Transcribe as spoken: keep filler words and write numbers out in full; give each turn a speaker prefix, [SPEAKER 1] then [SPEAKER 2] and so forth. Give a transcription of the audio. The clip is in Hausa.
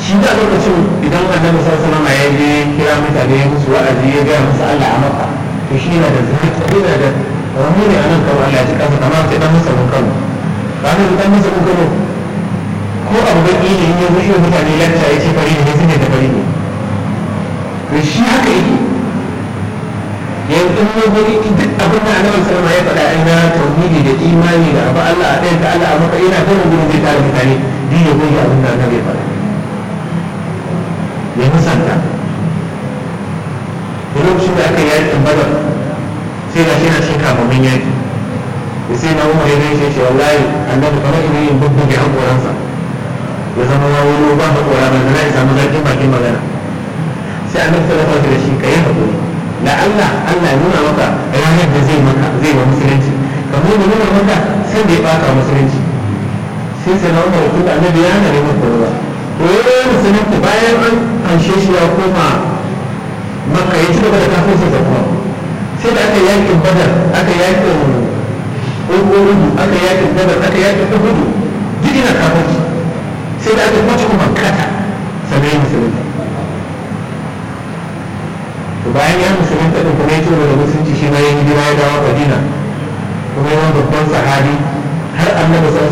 [SPEAKER 1] shi da lokacin idan annabi sallallahu alaihi wasallam ya je kira mutane ya musu wa'azi ya gaya musu Allah a Makka to shi yana da zaki yana da wani ne anan kawai Allah ya ji kansa kamar sai dan masa mun kano ba ne dan masa mun kano ko abu da ne in ya zo mutane lacca ya ce fari ne sai ne da fari ne to shi haka yake yanzu in ya gani duk abin da annabi sallallahu alaihi wasallam ya faɗa ina tauhidi da imani da abu Allah a ɗayan da Allah a Makka yana gana gurin zai tare mutane din ya goyi abin da annabi ya faɗa ya musanta da lokacin da aka yi yakin badar sai ga shi na cin kamamin yaki da sai na umar ya gaishe shi wallahi annabi kamar ina yin bubbuge haƙoransa ya zama ya wuro ba haƙora ba da ya samu zargin bakin magana sai annabi ta dafa da shi ka yi haƙuri da Allah Allah ya nuna maka ranar da zai maka zai wa musulunci kamar ya nuna maka sai da ya ɓata musulunci sai sai na umar tun da annabi ya hana neman ba to ya musulunci bayan an hanshe shi ya koma maka ya ci gaba da kafin sa kuma sai da aka yakin badar aka yakin uhudu aka yakin badar aka yakin uhudu duk ina kafin sai da aka kwace kuma kata sannan ya musulunta to bayan ya musulunta din kuma ya ci gaba da musulunci shi ma ya hijira ya dawo Madina kuma yana babban sahabi har annabi sallallahu